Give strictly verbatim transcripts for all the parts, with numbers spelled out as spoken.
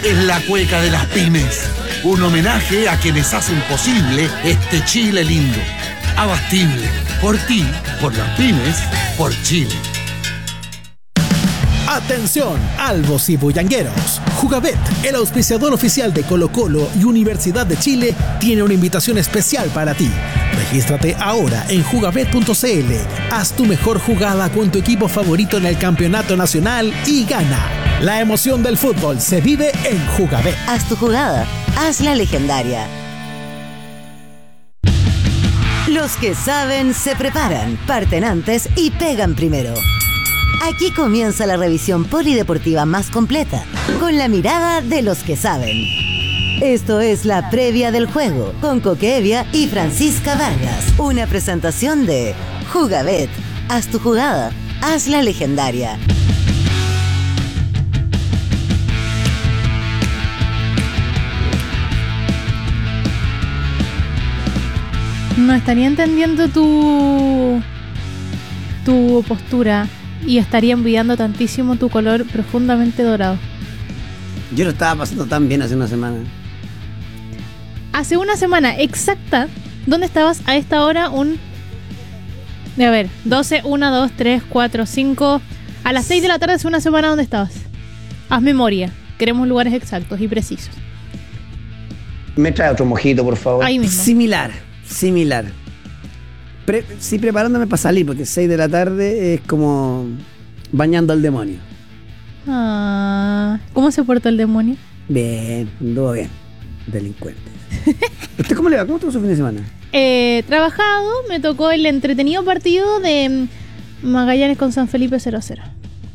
es la cueca de las pymes. Un homenaje a quienes hacen posible este Chile lindo. Abastible. Por ti, por las pymes, por Chile. Atención, albos y bullangueros. Jugabet, el auspiciador oficial de Colo-Colo y Universidad de Chile, tiene una invitación especial para ti. Regístrate ahora en jugabet punto c l. Haz tu mejor jugada con tu equipo favorito en el campeonato nacional y gana. La emoción del fútbol se vive en Jugabet. Haz tu jugada, hazla legendaria. Los que saben se preparan, parten antes y pegan primero. Aquí comienza la revisión polideportiva más completa, con la mirada de los que saben. Esto es la previa del juego, con Coque Evia y Francisca Vargas. Una presentación de Jugabet. Haz tu jugada, hazla legendaria. No estaría entendiendo tu tu postura y estaría envidiando tantísimo tu color profundamente dorado. Yo lo estaba pasando tan bien hace una semana. Hace una semana exacta, ¿dónde estabas a esta hora? Un... A ver, doce, uno, dos, tres, cuatro, cinco... A las seis de la tarde hace una semana, ¿dónde estabas? Haz memoria. Queremos lugares exactos y precisos. Me trae otro mojito, por favor. Ahí mismo. Similar, similar. Pre- sí, preparándome para salir, porque seis de la tarde es como bañando al demonio. Ah, ¿cómo se portó el demonio? Bien, anduvo bien. Delincuente. ¿Usted cómo le va? ¿Cómo estuvo su fin de semana? Eh, trabajado, me tocó el entretenido partido de Magallanes con San Felipe cero a cero.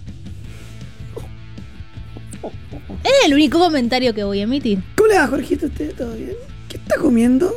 Es el único comentario que voy a emitir. ¿Cómo le va, Jorgito? ¿Usted todo bien? ¿Qué está comiendo?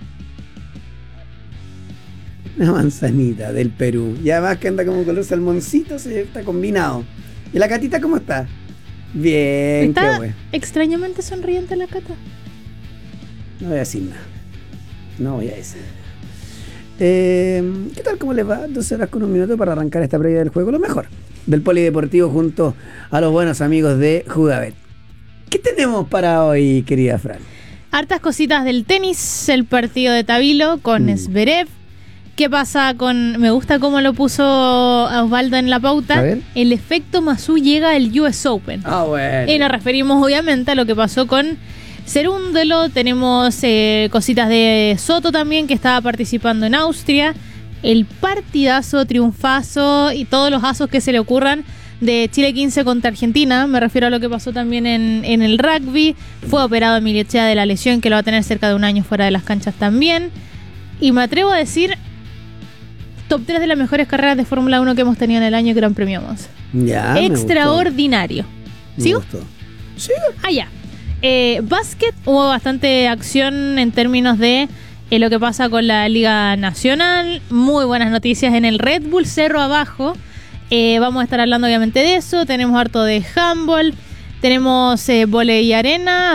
Una manzanita del Perú. Y además que anda como color salmoncito, se está combinado. ¿Y la Catita cómo está? Bien, Está qué bueno. extrañamente sonriente la Cata. No voy a decir nada. No voy a decir nada. Eh, ¿Qué tal? ¿Cómo les va? Dos horas con un minuto para arrancar esta previa del juego. Lo mejor del polideportivo junto a los buenos amigos de Jugabet. ¿Qué tenemos para hoy, querida Fran? Hartas cositas del tenis, el partido de Tabilo con mm. Zverev. ¿Qué pasa con...? Me gusta cómo lo puso Osvaldo en la pauta. El efecto Mazú llega al U S Open. Ah, bueno. Y nos referimos obviamente a lo que pasó con Cerúndolo. Tenemos eh, cositas de Soto también, que estaba participando en Austria. El partidazo, triunfazo y todos los asos que se le ocurran de Chile quince contra Argentina. Me refiero a lo que pasó también en, en el rugby. Fue operado Emilio Echea de la lesión, que lo va a tener cerca de un año fuera de las canchas también. Y me atrevo a decir... top tres de las mejores carreras de Fórmula uno que hemos tenido en el año Gran Premio Monza. Ya, extraordinario. Me ¿Sigo? gustó. Sí. Ah, ya. Eh, básquet, hubo bastante acción en términos de eh, lo que pasa con la Liga Nacional. Muy buenas noticias en el Red Bull Cerro Abajo. Eh, vamos a estar hablando obviamente de eso. Tenemos harto de handball. Tenemos eh, vóley y arena.